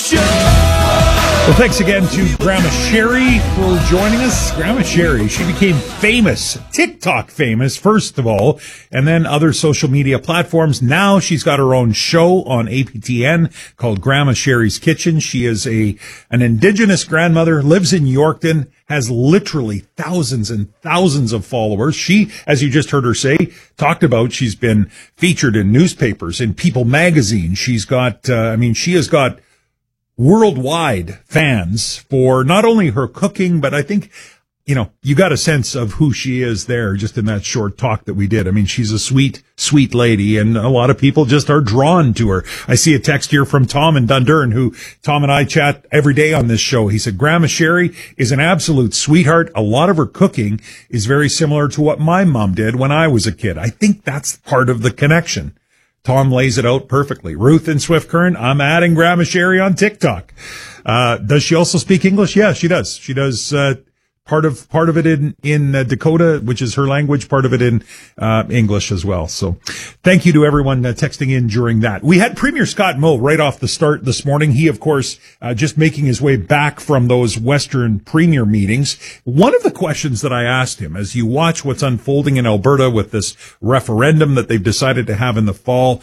Well, thanks again to Grandma Sherry for joining us. Grandma Sherry, she became famous, TikTok famous, first of all, and then other social media platforms. Now she's got her own show on APTN called Grandma Sherry's Kitchen. She is an Indigenous grandmother, lives in Yorkton, has literally thousands and thousands of followers. She, as you just heard her say, talked about she's been featured in newspapers, in People magazine. She's got, she has got worldwide fans for not only her cooking, but I think, you got a sense of who she is there just in that short talk that we did. I mean, she's a sweet, sweet lady, and a lot of people just are drawn to her. I see a text here from Tom in Dundurn, who Tom and I chat every day on this show. He said, Grandma Sherry is an absolute sweetheart. A lot of her cooking is very similar to what my mom did when I was a kid. I think that's part of the connection. Tom lays it out perfectly. Ruth in Swift Current, I'm adding Grandma Sherry on TikTok. Does she also speak English? Yeah, she does. She does, part of it in Dakota, which is her language, part of it in English as well. So thank you to everyone texting in during that. We had Premier Scott Moe right off the start this morning. He, of course, just making his way back from those Western Premier meetings. One of the questions that I asked him, as you watch what's unfolding in Alberta with this referendum that they've decided to have in the fall,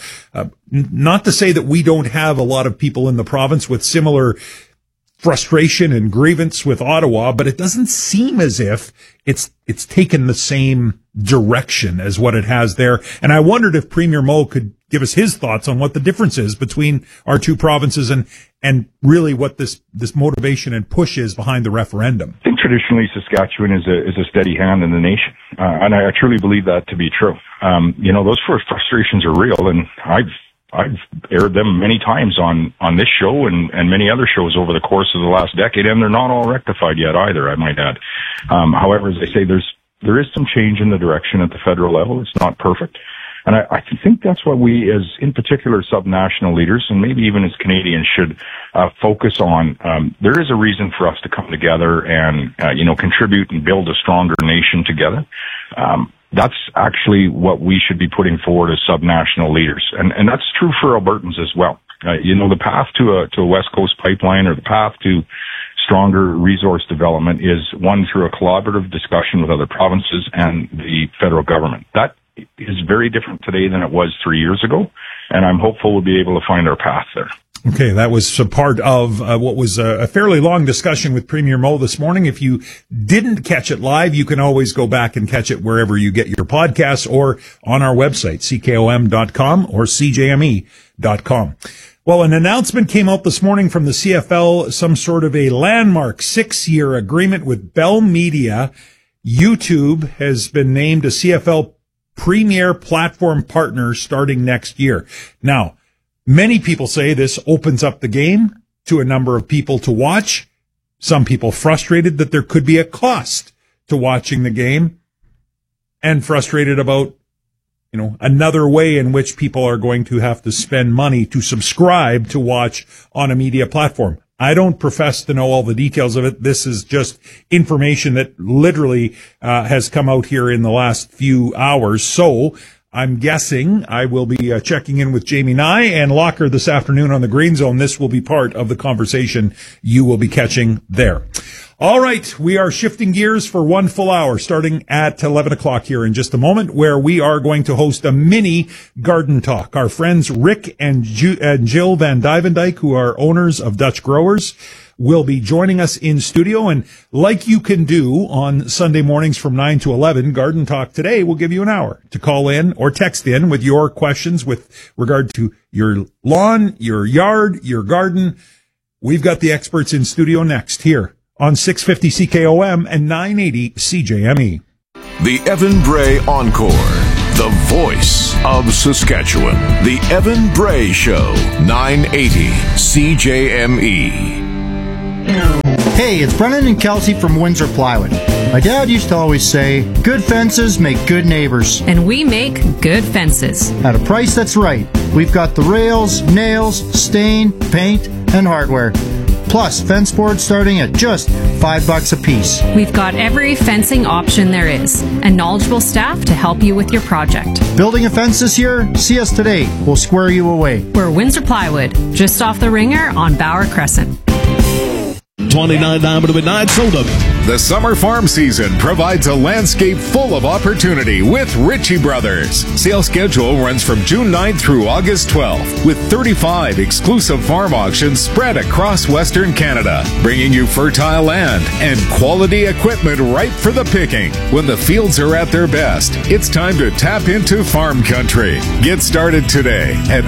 not to say that we don't have a lot of people in the province with similar frustration and grievance with Ottawa, but it doesn't seem as if it's taken the same direction as what it has there. And I wondered if Premier Moe could give us his thoughts on what the difference is between our two provinces and really what this motivation and push is behind the referendum. I think traditionally Saskatchewan is a steady hand in the nation, and I truly believe that to be true. Those frustrations are real, and I've aired them many times on this show and many other shows over the course of the last decade, and they're not all rectified yet either, I might add. However, as I say, there is some change in the direction at the federal level. It's not perfect. And I think that's what we, as in particular subnational leaders, and maybe even as Canadians, should focus on. There is a reason for us to come together and contribute and build a stronger nation together. That's actually what we should be putting forward as subnational leaders. And that's true for Albertans as well. The path to a West Coast pipeline, or the path to stronger resource development, is one through a collaborative discussion with other provinces and the federal government. That is very different today than it was 3 years ago, and I'm hopeful we'll be able to find our path there. Okay, that was a part of what was a fairly long discussion with Premier Moe this morning. If you didn't catch it live, you can always go back and catch it wherever you get your podcasts, or on our website, ckom.com or cjme.com. Well, an announcement came out this morning from the CFL, some sort of a landmark 6-year agreement with Bell Media. YouTube has been named a CFL premier platform partner starting next year. Now, many people say this opens up the game to a number of people to watch. Some people frustrated that there could be a cost to watching the game, and frustrated about, another way in which people are going to have to spend money to subscribe to watch on a media platform. I don't profess to know all the details of it. This is just information that literally has come out here in the last few hours. So I'm guessing I will be checking in with Jamie Nye and Locker this afternoon on the Green Zone. This will be part of the conversation you will be catching there. All right, we are shifting gears for 1 full hour, starting at 11 o'clock here in just a moment, where we are going to host a mini garden talk. Our friends Rick and Jill Van Duyvendijk, who are owners of Dutch Growers, will be joining us in studio. And like you can do on Sunday mornings from 9 to 11, Garden Talk today will give you an hour to call in or text in with your questions with regard to your lawn, your yard, your garden. We've got the experts in studio next here on 650 CKOM and 980 CJME. The Evan Bray Encore, the voice of Saskatchewan. The Evan Bray Show, 980 CJME. Hey, it's Brennan and Kelsey from Windsor Plywood. My dad used to always say, good fences make good neighbors. And we make good fences. At a price that's right. We've got the rails, nails, stain, paint, and hardware. Plus, fence boards starting at just $5 a piece. We've got every fencing option there is, and knowledgeable staff to help you with your project. Building a fence this year? See us today. We'll square you away. We're Windsor Plywood, just off the Ringer on Bauer Crescent. 29 to midnight, sold up. The summer farm season provides a landscape full of opportunity with Ritchie Brothers. Sale schedule runs from June 9th through August 12th, with 35 exclusive farm auctions spread across Western Canada, bringing you fertile land and quality equipment ripe for the picking. When the fields are at their best, it's time to tap into farm country. Get started today at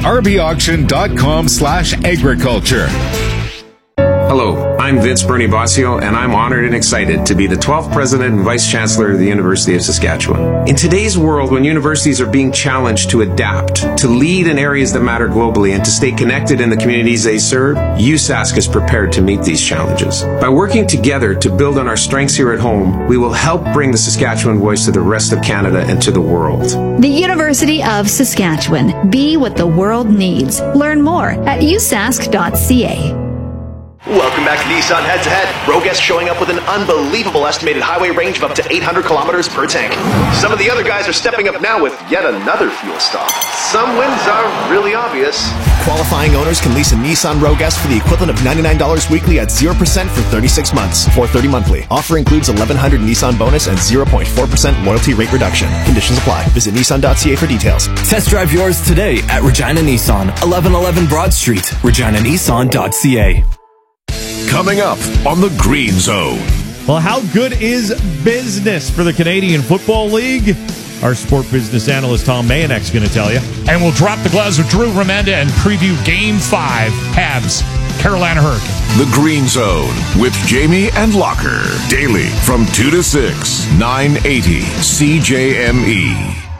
rbauction.com/agriculture. Hello, I'm Vince Bernie Bossio, and I'm honored and excited to be the 12th President and Vice Chancellor of the University of Saskatchewan. In today's world, when universities are being challenged to adapt, to lead in areas that matter globally, and to stay connected in the communities they serve, USask is prepared to meet these challenges. By working together to build on our strengths here at home, we will help bring the Saskatchewan voice to the rest of Canada and to the world. The University of Saskatchewan. Be what the world needs. Learn more at usask.ca. Welcome back to Nissan Head to Head. Rogas showing up with an unbelievable estimated highway range of up to 800 kilometers per tank. Some of the other guys are stepping up now with yet another fuel stop. Some wins are really obvious. Qualifying owners can lease a Nissan Rogas for the equivalent of $99 weekly at 0% for 36 months, $430 monthly. Offer includes $1,100 Nissan bonus and 0.4% loyalty rate reduction. Conditions apply. Visit Nissan.ca for details. Test drive yours today at Regina Nissan, 1111 Broad Street, reginanissan.ca. Coming up on the Green Zone. Well, how good is business for the Canadian Football League? Our sport business analyst Tom Mayanek's going to tell you. And we'll drop the gloves with Drew Remenda and preview Game 5, Habs, Carolina Hurricane. The Green Zone with Jamie and Locker. Daily from 2 to 6, 980 CJME.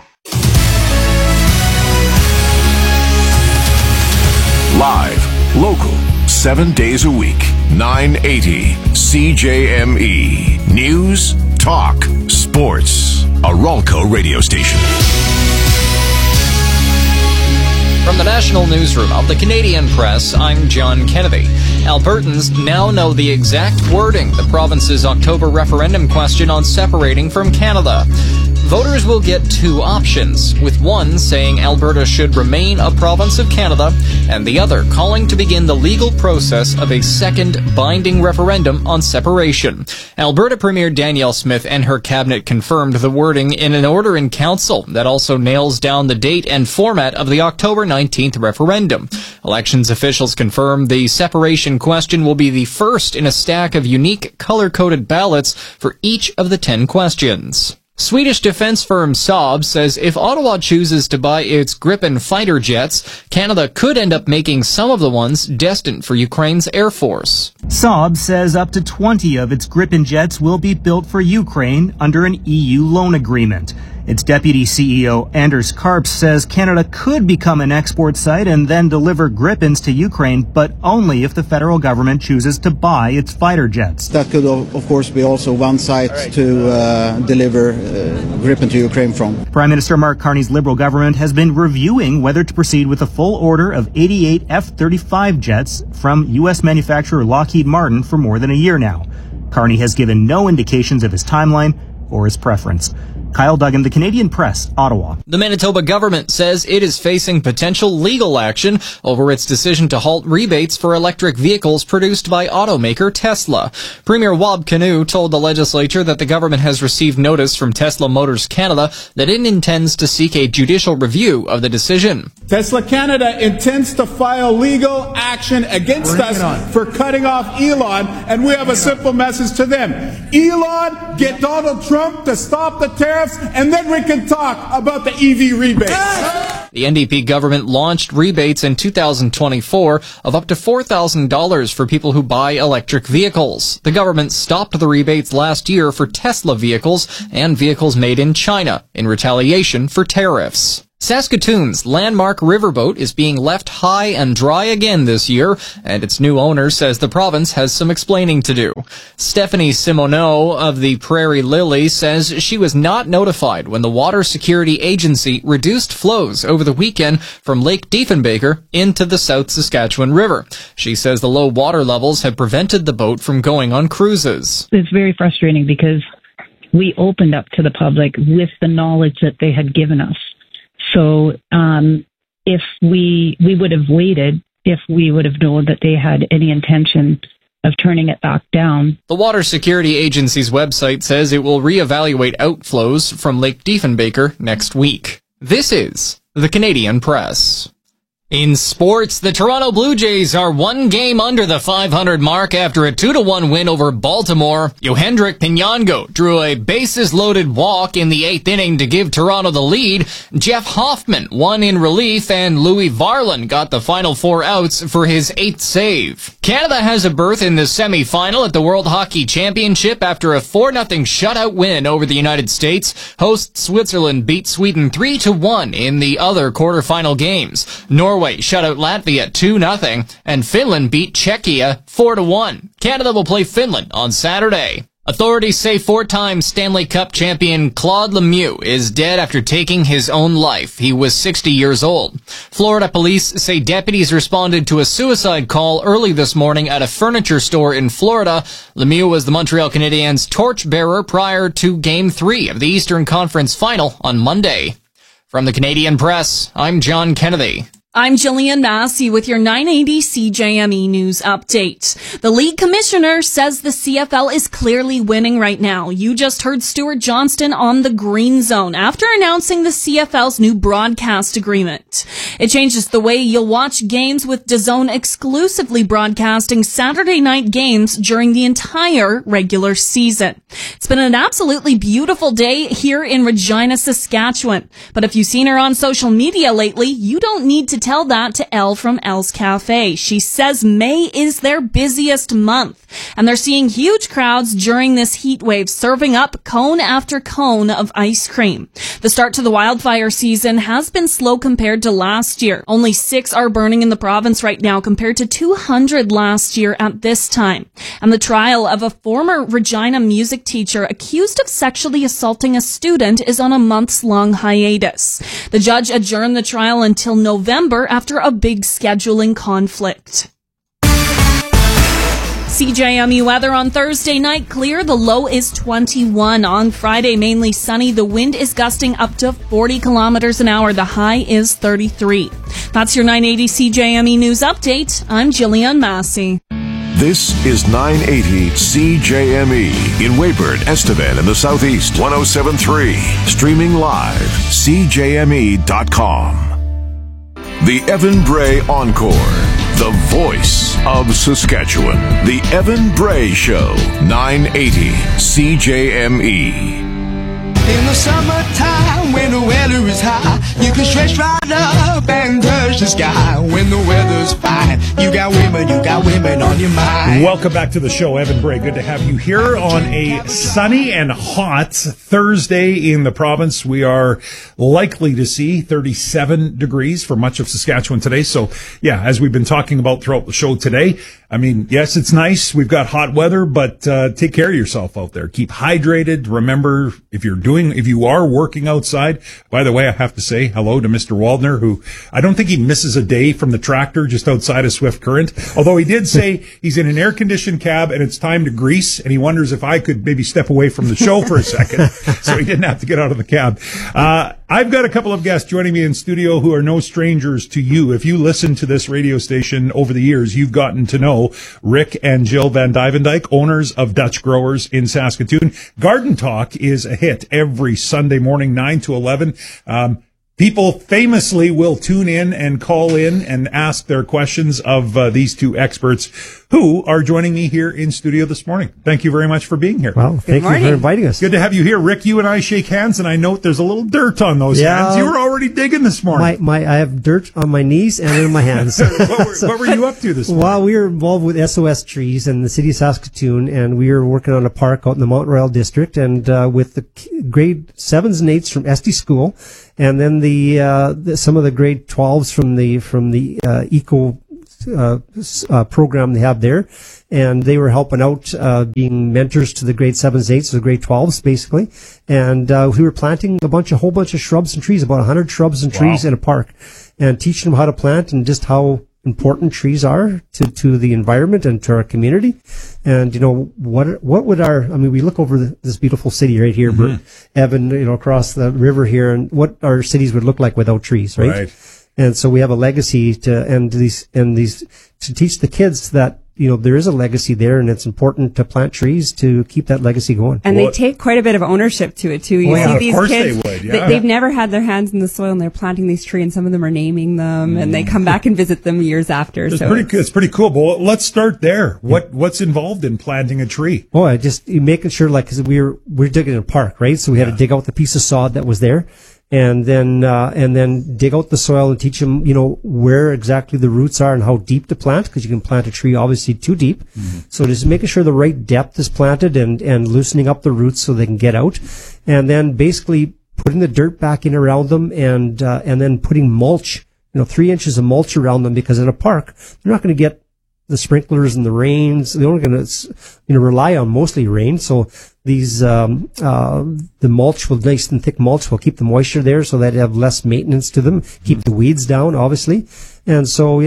Live, local, 7 days a week, 980 CJME. News, talk, sports. A Ralco radio station. From the National Newsroom of the Canadian Press, I'm John Kennedy. Albertans now know the exact wording the province's October referendum question on separating from Canada. Voters will get two options, with one saying Alberta should remain a province of Canada, and the other calling to begin the legal process of a second binding referendum on separation. Alberta Premier Danielle Smith and her cabinet confirmed the wording in an order in council that also nails down the date and format of the October 19th referendum. Elections officials confirmed the separation question will be the first in a stack of unique color-coded ballots for each of the 10 questions. Swedish defense firm Saab says if Ottawa chooses to buy its Gripen fighter jets, Canada could end up making some of the ones destined for Ukraine's Air Force. Saab says up to 20 of its Gripen jets will be built for Ukraine under an EU loan agreement. Its deputy CEO, Anders Karps, says Canada could become an export site and then deliver Gripens to Ukraine, but only if the federal government chooses to buy its fighter jets. That could, of course, be also one site to deliver Gripen to Ukraine from. Prime Minister Mark Carney's Liberal government has been reviewing whether to proceed with a full order of 88 F-35 jets from U.S. manufacturer Lockheed Martin for more than a year now. Carney has given no indications of his timeline or his preference. Kyle Duggan, The Canadian Press, Ottawa. The Manitoba government says it is facing potential legal action over its decision to halt rebates for electric vehicles produced by automaker Tesla. Premier Wab Kinew told the legislature that the government has received notice from Tesla Motors Canada that it intends to seek a judicial review of the decision. Tesla Canada intends to file legal action against us for cutting off Elon, and we have a simple message to them. Elon, get Donald Trump to stop the tariffs, and then we can talk about the EV rebates. The NDP government launched rebates in 2024 of up to $4,000 for people who buy electric vehicles. The government stopped the rebates last year for Tesla vehicles and vehicles made in China in retaliation for tariffs. Saskatoon's landmark riverboat is being left high and dry again this year, and its new owner says the province has some explaining to do. Stephanie Simoneau of the Prairie Lily says she was not notified when the Water Security Agency reduced flows over the weekend from Lake Diefenbaker into the South Saskatchewan River. She says the low water levels have prevented the boat from going on cruises. It's very frustrating because we opened up to the public with the knowledge that they had given us. So if we would have waited, if we would have known that they had any intention of turning it back down. The Water Security Agency's website says it will reevaluate outflows from Lake Diefenbaker next week. This is the Canadian Press. In sports, the Toronto Blue Jays are one game under the 500 mark after a 2-1 win over Baltimore. Yohendrick Pinyango drew a bases-loaded walk in the 8th inning to give Toronto the lead. Jeff Hoffman won in relief, and Louis Varland got the final 4 outs for his 8th save. Canada has a berth in the semi-final at the World Hockey Championship after a 4-0 shutout win over the United States. Host Switzerland beat Sweden 3-1 in the other quarterfinal games. Norway shut out Latvia 2-0, and Finland beat Czechia 4-1. Canada will play Finland on Saturday. Authorities say 4-time Stanley Cup champion Claude Lemieux is dead after taking his own life. He was 60 years old. Florida police say deputies responded to a suicide call early this morning at a furniture store in Florida. Lemieux was the Montreal Canadiens' torchbearer prior to Game 3 of the Eastern Conference Final on Monday. From the Canadian Press, I'm John Kennedy. I'm Jillian Massey with your 980 CJME News Update. The league commissioner says the CFL is clearly winning right now. You just heard Stuart Johnston on the Green Zone after announcing the CFL's new broadcast agreement. It changes the way you'll watch games, with DAZN exclusively broadcasting Saturday night games during the entire regular season. It's been an absolutely beautiful day here in Regina, Saskatchewan. But if you've seen her on social media lately, you don't need to tell that to Elle from Elle's Cafe. She says May is their busiest month, and they're seeing huge crowds during this heat wave, serving up cone after cone of ice cream. The start to the wildfire season has been slow compared to last year. Only 6 are burning in the province right now compared to 200 last year at this time. And the trial of a former Regina music teacher accused of sexually assaulting a student is on a months-long hiatus. The judge adjourned the trial until November after a big scheduling conflict. CJME weather on Thursday night, clear. The low is 21. On Friday, mainly sunny. The wind is gusting up to 40 kilometers an hour. The high is 33. That's your 980 CJME News Update. I'm Jillian Massey. This is 980 CJME in Weyburn, Estevan, in the Southeast, 107.3. Streaming live, CJME.com. The Evan Bray Encore, the voice of Saskatchewan. The Evan Bray Show, 980 CJME. In the summertime, when the weather is high, you can stretch right up and touch the sky. When the weather's fine, you got women on your mind. Welcome back to the show, Evan Bray. Good to have you here on a sunny and hot Thursday in the province. We are likely to see 37 degrees for much of Saskatchewan today. So, yeah, as we've been talking about throughout the show today, I mean, yes, it's nice. We've got hot weather, but take care of yourself out there. Keep hydrated. Remember, if you are working outside, by the way, I have to say hello to Mr. Waldner, who I don't think he misses a day from the tractor just outside of Swift Current. Although he did say he's in an air-conditioned cab and it's time to grease, and he wonders if I could maybe step away from the show for a second so he didn't have to get out of the cab. I've got a couple of guests joining me in studio who are no strangers to you. If you listen to this radio station over the years, you've gotten to know Rick and Jill Van Duyvendyke, owners of Dutch Growers in Saskatoon. Garden Talk is a hit every Sunday morning, 9 to 11. People famously will tune in and call in and ask their questions of these two experts who are joining me here in studio this morning. Thank you very much for being here. Well, thank you for inviting us. Good to have you here. Rick, you and I shake hands, and I note there's a little dirt on those hands. You were already digging this morning. I have dirt on my knees and in my hands. What were you up to this morning? Well, we were involved with SOS Trees in the city of Saskatoon, and we were working on a park out in the Mount Royal district, and with the grade 7s and 8s from Esty School, and then some of the grade 12s from the eco program they have there, and they were helping out, being mentors to the grade 7s, 8s, the grade 12s, basically. And we were planting a whole bunch of shrubs and trees, about 100 shrubs and trees in a park, and teaching them how to plant and just how important trees are to the environment and to our community. And what would we look over this beautiful city right here, Evan, across the river here, and what our cities would look like without trees, right? And so we have a legacy to teach the kids that there is a legacy there, and it's important to plant trees to keep that legacy going. And they take quite a bit of ownership to it too. You see these kids, they would, they've never had their hands in the soil, and they're planting these trees, and some of them are naming them, and they come back and visit them years after. It's pretty cool. But let's start there. What's involved in planting a tree? Oh, just making sure, because we're digging in a park, right? So we had to dig out the piece of sod that was there. And then dig out the soil and teach them, where exactly the roots are and how deep to plant, because you can plant a tree obviously too deep. So just making sure the right depth is planted and loosening up the roots so they can get out. And then basically putting the dirt back in around them and then putting mulch, 3 inches of mulch around them, because in a park, they're not going to get the sprinklers and the rains. They're only going to rely on mostly rain. So these the mulch nice and thick mulch will keep the moisture there, so that they have less maintenance to them, keep the weeds down, obviously. And so,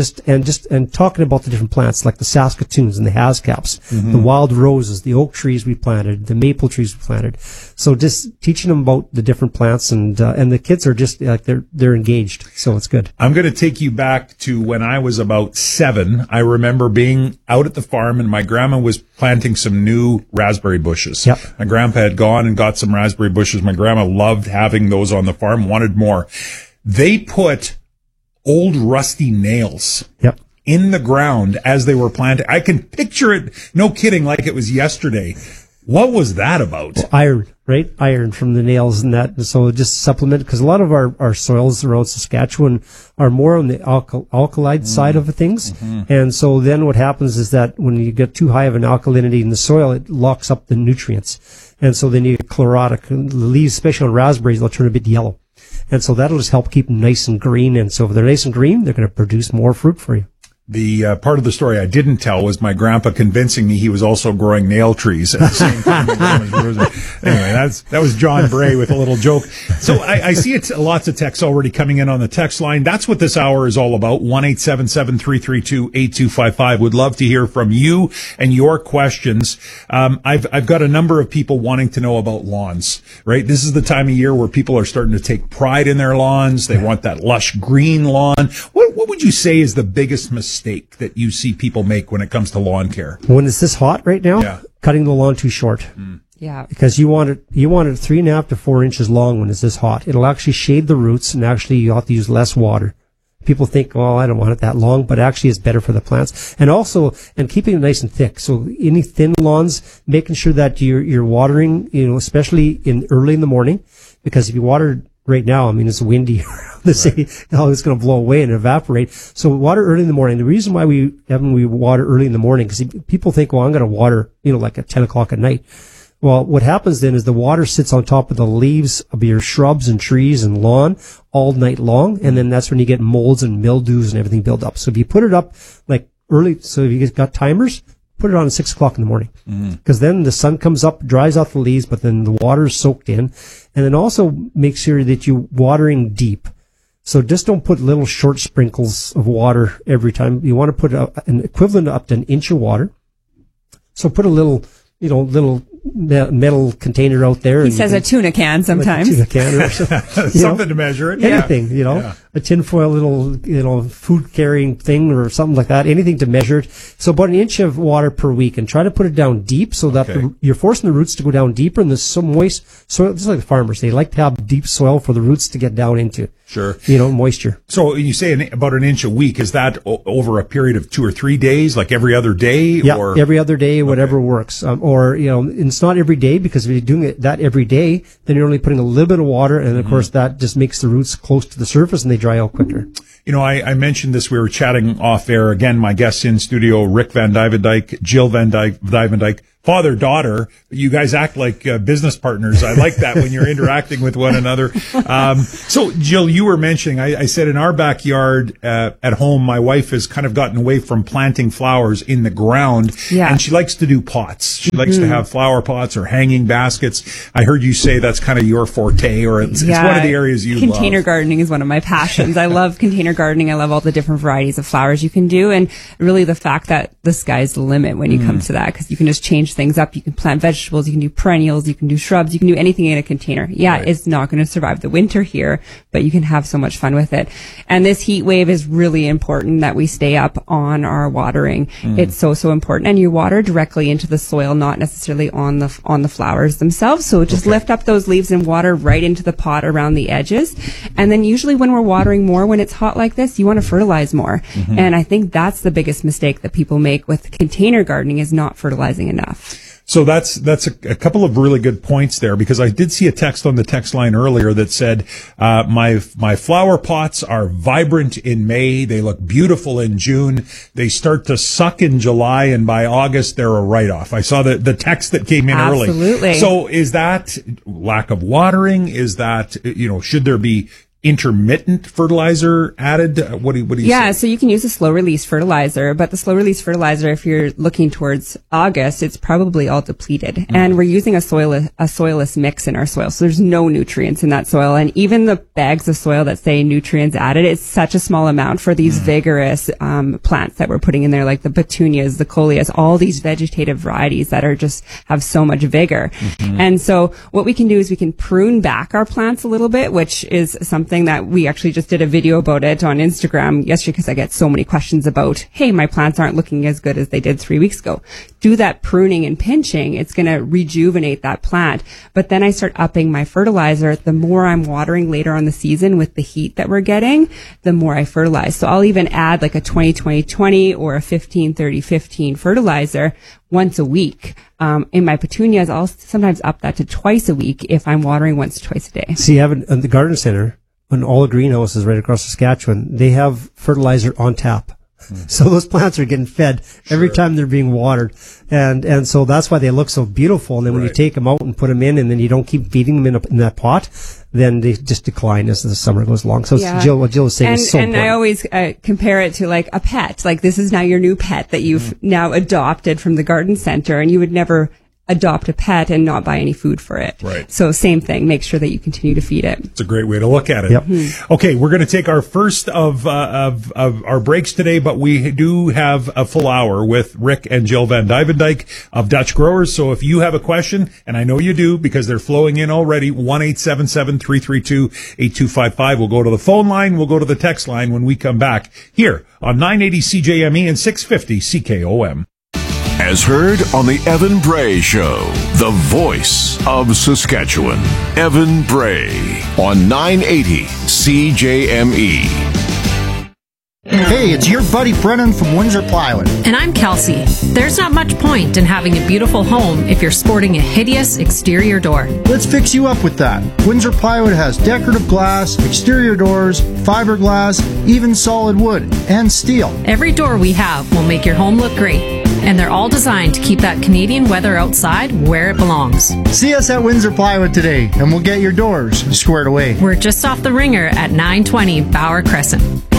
and talking about the different plants, like the Saskatoons and the Hascaps, the wild roses, the oak trees we planted, the maple trees we planted. So just teaching them about the different plants, and the kids are just they're engaged. So it's good. I'm going to take you back to when I was about 7. I remember being out at the farm, and my grandma was planting some new raspberry bushes. Yep. My grandpa had gone and got some raspberry bushes. My grandma loved having those on the farm, wanted more. They put old rusty nails in the ground as they were planting. I can picture it, no kidding, like it was yesterday. What was that about? Well, iron, right? Iron from the nails and that. So just supplement, because a lot of our soils around Saskatchewan are more on the alkali side of things. And so then what happens is that when you get too high of an alkalinity in the soil, it locks up the nutrients. And so then you get chlorotic. The leaves, especially on raspberries, they'll turn a bit yellow. And so that'll just help keep them nice and green. And so if they're nice and green, they're going to produce more fruit for you. The part of the story I didn't tell was my grandpa convincing me he was also growing nail trees at the same time. Anyway, that was John Bray with a little joke. So I see lots of texts already coming in on the text line. That's what this hour is all about. 1-877-332-8255. Would love to hear from you and your questions. I've got a number of people wanting to know about lawns, right? This is the time of year where people are starting to take pride in their lawns. They want that lush green lawn. What would you say is the biggest mistake that you see people make when it comes to lawn care? When it's this hot right now, cutting the lawn too short. Yeah. Because you want it 3.5 to 4 inches long when it's this hot. It'll actually shade the roots, and actually you have to use less water. People think, oh, I don't want it that long, but actually it's better for the plants. And also, keeping it nice and thick. So any thin lawns, making sure that you're watering, especially early in the morning, because if you water right now, it's windy around the city. It's going to blow away and evaporate. So water early in the morning. The reason why we water early in the morning, because people think, well, I'm going to water, like at 10 o'clock at night. Well, what happens then is the water sits on top of the leaves of your shrubs and trees and lawn all night long. And then that's when you get molds and mildews and everything build up. So if you put it up like early, so if you got timers, put it on at 6 o'clock in the morning, because then the sun comes up, dries off the leaves, but then the water is soaked in. And then also make sure that you're watering deep. So just don't put little short sprinkles of water every time. You want to put an equivalent up to an inch of water. So put a little metal container out there. He says a tuna can sometimes. Like a tuna can or something. Something to measure it. Anything, tinfoil little food carrying thing or something like that, anything to measure it. So about an inch of water per week, and try to put it down deep so that you're forcing the roots to go down deeper, and there's some moist soil. Just like the farmers, they like to have deep soil for the roots to get down into. Sure. Moisture. So you say about an inch a week. Is that over a period of 2 or 3 days, like every other day? Yeah, or? Every other day, whatever works. Or, it's not every day, because if you're doing that every day, then you're only putting a little bit of water, and of course that just makes the roots close to the surface and they dry out quicker. I mentioned this, we were chatting off air. Again, my guests in studio, Rick Van Duyvendyke, Jill Van Duyvendyke, father, daughter. You guys act like business partners. I like that when you're interacting with one another. So Jill, you were mentioning, I said in our backyard at home, my wife has kind of gotten away from planting flowers in the ground. Yeah. And she likes to do pots. She likes to have flower pots or hanging baskets. I heard you say that's kind of your forte, or it's one of the areas you love. Container gardening is one of my passions. I love container gardening. I love all the different varieties of flowers you can do, and really the fact that the sky's the limit when you come to that, because you can just change things up. You can plant vegetables, you can do perennials, you can do shrubs, you can do anything in a container. Yeah, right. It's not going to survive the winter here, but you can have so much fun with it. And this heat wave is really important that we stay up on our watering. It's so important. And you water directly into the soil, not necessarily on the flowers themselves. So just lift up those leaves and water right into the pot around the edges. And then usually when we're watering more, when it's hot like this, you want to fertilize more. And I think that's the biggest mistake that people make with container gardening, is not fertilizing enough. So that's a couple of really good points there, because I did see a text on the text line earlier that said, my flower pots are vibrant in May. They look beautiful in June. They start to suck in July, and by August, they're a write-off. I saw the text that came in early. Absolutely. So is that lack of watering? Is that, should there be intermittent fertilizer added? What do you say? So you can use a slow release fertilizer, but the slow release fertilizer, if you're looking towards August, it's probably all depleted. And we're using a soilless mix in our soil. So there's no nutrients in that soil. And even the bags of soil that say nutrients added, it's such a small amount for these vigorous plants that we're putting in there, like the petunias, the coleus, all these vegetative varieties that are just have so much vigor. And so what we can do is we can prune back our plants a little bit, which is something that we actually just did a video about it on Instagram yesterday, because I get so many questions about, hey, my plants aren't looking as good as they did 3 weeks ago. Do that pruning and pinching. It's going to rejuvenate that plant. But then I start upping my fertilizer. The more I'm watering later on the season with the heat that we're getting, the more I fertilize. So I'll even add like a 20-20-20 or a 15-30-15 fertilizer once a week. In my petunias, I'll sometimes up that to twice a week if I'm watering once or twice a day. So you have at the garden center, on all the greenhouses right across Saskatchewan, they have fertilizer on tap. So those plants are getting fed every time they're being watered. And so that's why they look so beautiful. And then when you take them out and put them in, and then you don't keep feeding them in that pot, then they just decline as the summer goes along. So what Jill was saying is so important. And I always compare it to like a pet. Like, this is now your new pet that you've now adopted from the garden center, and you would never adopt a pet and not buy any food for it. Right. So same thing. Make sure that you continue to feed it. It's a great way to look at it. Yep. Okay, we're going to take our first of our breaks today, but we do have a full hour with Rick and Jill Van Duyvendyke of Dutch Growers. So if you have a question, and I know you do because they're flowing in already, 1-877-332-8255. We'll go to the phone line. We'll go to the text line when we come back here on 980 CJME and 650 CKOM. As heard on the Evan Bray Show, the voice of Saskatchewan. Evan Bray on 980 CJME. Hey, it's your buddy Brennan from Windsor Plywood. And I'm Kelsey. There's not much point in having a beautiful home if you're sporting a hideous exterior door. Let's fix you up with that. Windsor Plywood has decorative glass, exterior doors, fiberglass, even solid wood, and steel. Every door we have will make your home look great. And they're all designed to keep that Canadian weather outside where it belongs. See us at Windsor Plywood today, and we'll get your doors squared away. We're just off the Ringer at 920 Bauer Crescent.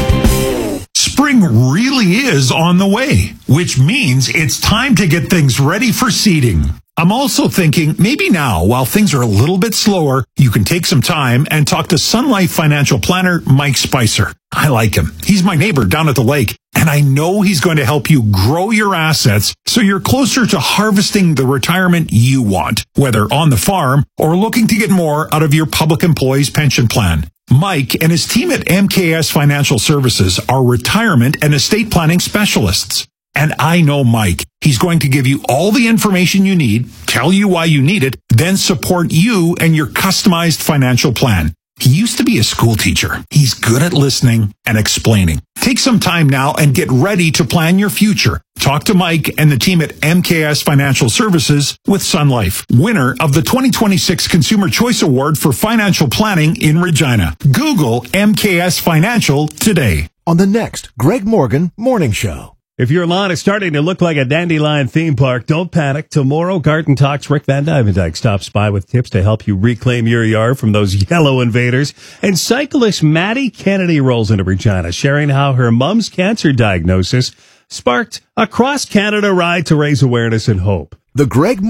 Spring really is on the way, which means it's time to get things ready for seeding. I'm also thinking maybe now, while things are a little bit slower, you can take some time and talk to Sun Life financial planner Mike Spicer. I like him. He's my neighbor down at the lake, and I know he's going to help you grow your assets so you're closer to harvesting the retirement you want, whether on the farm or looking to get more out of your public employees pension plan. Mike and his team at MKS Financial Services are retirement and estate planning specialists. And I know Mike. He's going to give you all the information you need, tell you why you need it, then support you and your customized financial plan. He used to be a school teacher. He's good at listening and explaining. Take some time now and get ready to plan your future. Talk to Mike and the team at MKS Financial Services with Sun Life, winner of the 2026 Consumer Choice Award for Financial Planning in Regina. Google MKS Financial today. On the next Greg Morgan Morning Show. If your lawn is starting to look like a dandelion theme park, don't panic. Tomorrow, Garden Talks Rick Van Dyke stops by with tips to help you reclaim your yard from those yellow invaders. And cyclist Maddie Kennedy rolls into Regina, sharing how her mom's cancer diagnosis sparked a cross-Canada ride to raise awareness and hope. The Greg